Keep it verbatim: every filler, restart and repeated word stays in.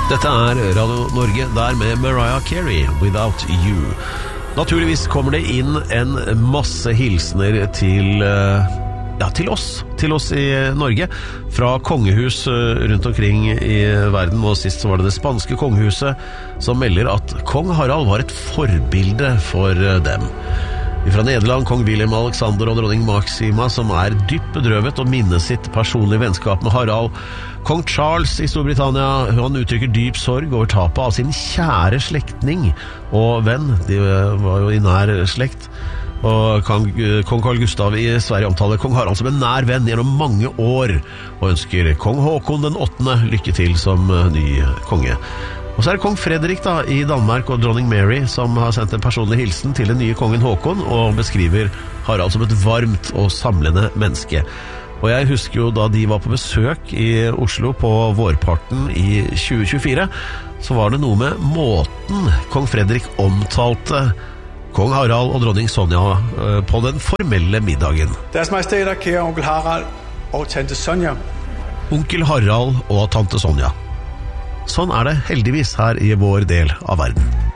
Dette er Radio Norge, der med Mariah Carey, Without You. Naturligvis kommer det inn en masse hilsener til, ja, til oss, til oss i Norge, fra kongehus rundt omkring i verden, og sist så var det det spanske kongehuset som melder at kong Harald var et forbilde for dem. Fra Nederland, kong William Alexander og dronning Maxima, som er dypt bedrøvet og minnes sitt personlige vennskap med Harald. Kong Charles i Storbritannia, han uttrykker dyp sorg over tapet av sin kjære slektning og venn. De var jo i nær slekt. Og kong Carl Gustav i Sverige omtaler kong Harald som en nær venn gjennom mange år, og ønsker kong Håkon den åttende lykke til som ny konge. Og så er det kong Frederik da, i Danmark og dronning Mary som har sendt en personlig hilsen til den nye kongen Håkon og beskriver Harald som et varmt og samlende menneske. Og jeg husker jo da de var på besøk i Oslo på vårparten i tjue tjuefire, så var det noe med måten kong Frederik omtalte kong Harald og dronning Sonja på den formelle middagen. Deres Majesteter, kære onkel Harald og tante Sonja. Onkel Harald og tante Sonja. Sånn er det heldigvis her i vår del av verden.